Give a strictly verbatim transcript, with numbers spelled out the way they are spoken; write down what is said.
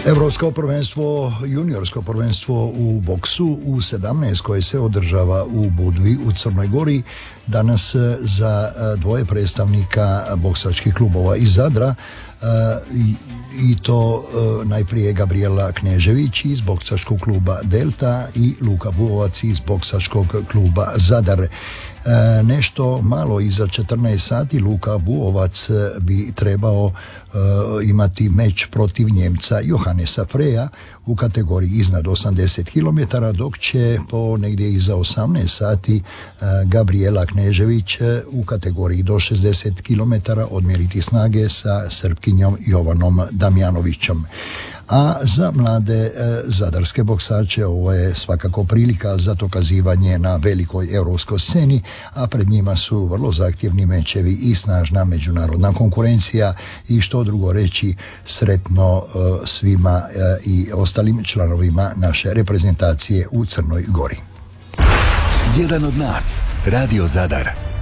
Europsko prvenstvo, juniorsko prvenstvo u boksu u sedamnaest koje se održava u Budvi u Crnoj Gori, danas za dvoje predstavnika boksačkih klubova iz Zadra, i, i to najprije Gabriela Knežević iz boksačkog kluba Delta i Luka Buovac iz boksačkog kluba Zadar. E, nešto malo iza četrnaest sati Luka Buovac bi trebao e, imati meč protiv Njemca Johannesa Freja u kategoriji iznad osamdeset kilometara, dok će po negdje iza osamnaest sati e, Gabriela Knežević u kategoriji do šezdeset kilometara odmjeriti snage sa Srpkinjom Jovanom Damjanovićem. A za mlade e, zadarske boksače ovo je svakako prilika za dokazivanje na velikoj europskoj sceni, a pred njima su vrlo zahtjevni mečevi i snažna međunarodna konkurencija i što drugo reći, sretno e, svima e, i ostalim članovima naše reprezentacije u Crnoj Gori. Jedan od nas, Radio Zadar.